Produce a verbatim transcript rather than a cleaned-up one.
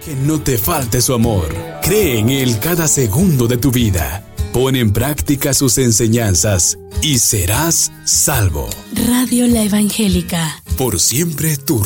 Que no te falte su amor. Cree en Él cada segundo de tu vida. Pon en práctica sus enseñanzas y serás salvo. Radio La Evangélica. Por siempre tu